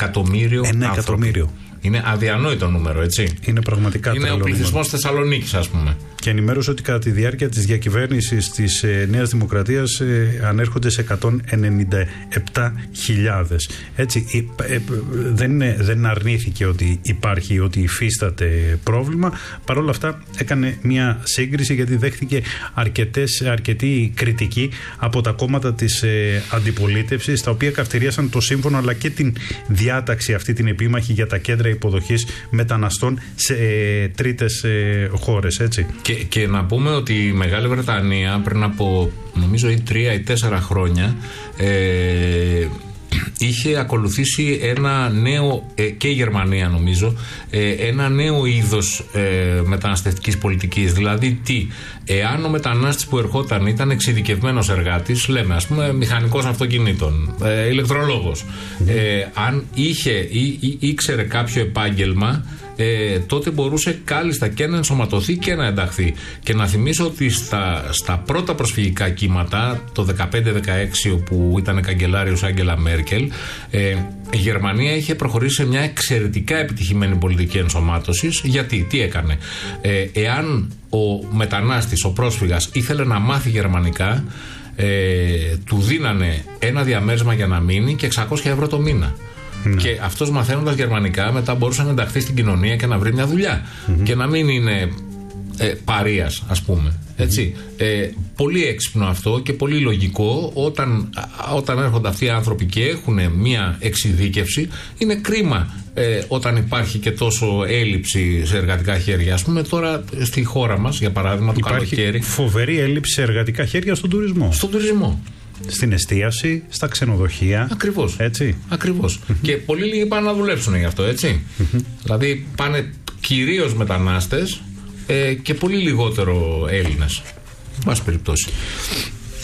εκατομμύριο. 1 εκατομμύριο. Είναι αδιανόητο νούμερο, έτσι. Είναι πραγματικά τρελό. Είναι ο πληθυσμός Θεσσαλονίκης, ας πούμε. Και ενημέρωσε ότι κατά τη διάρκεια της διακυβέρνησης της Νέας Δημοκρατίας ανέρχονται σε 197.000. Έτσι, δεν αρνήθηκε ότι υπάρχει, ότι υφίσταται πρόβλημα. Παρ' όλα αυτά έκανε μια σύγκριση, γιατί δέχτηκε αρκετή κριτική από τα κόμματα της αντιπολίτευσης, τα οποία καυτηρίασαν το σύμφωνο αλλά και την διάταξη αυτή την επίμαχη για τα κέντρα υποδοχής μεταναστών σε τρίτες χώρες, έτσι. Και να πούμε ότι η Μεγάλη Βρετανία πριν από νομίζω 3 ή 4 χρόνια είχε ακολουθήσει ένα νέο, και η Γερμανία νομίζω, ένα νέο είδος μεταναστευτικής πολιτικής. Δηλαδή εάν ο μετανάστης που ερχόταν ήταν εξειδικευμένος εργάτης, λέμε ας πούμε μηχανικός αυτοκινήτων, ηλεκτρολόγος, αν είχε ή ήξερε κάποιο επάγγελμα, τότε μπορούσε κάλλιστα και να ενσωματωθεί και να ενταχθεί. Και να θυμίσω ότι στα πρώτα προσφυγικά κύματα, το 15-16, όπου ήταν καγκελάριος Άγγελα Μέρκελ, η Γερμανία είχε προχωρήσει σε μια εξαιρετικά επιτυχημένη πολιτική ενσωμάτωσης. Γιατί, τι έκανε? Εάν ο μετανάστης, ο πρόσφυγας, ήθελε να μάθει γερμανικά, του δίνανε ένα διαμέρισμα για να μείνει και 600 ευρώ το μήνα. Και αυτός, μαθαίνοντας γερμανικά, μετά μπορούσε να ενταχθεί στην κοινωνία και να βρει μια δουλειά. Και να μην είναι παρείας, ας πούμε. Έτσι. Πολύ έξυπνο αυτό και πολύ λογικό. Όταν έρχονται αυτοί οι άνθρωποι και έχουν μια εξειδίκευση, είναι κρίμα όταν υπάρχει και τόσο έλλειψη σε εργατικά χέρια. Ας πούμε τώρα στη χώρα μας, για παράδειγμα, το καλοκαίρι. Υπάρχει φοβερή έλλειψη σε εργατικά χέρια στον τουρισμό. Στον τουρισμό. Στην εστίαση, στα ξενοδοχεία. Ακριβώς. Έτσι. Ακριβώς. Και πολύ λίγοι πάνε να δουλέψουν γι' αυτό, έτσι. Δηλαδή πάνε κυρίως μετανάστες και πολύ λιγότερο Έλληνες. Βάση περιπτώσει.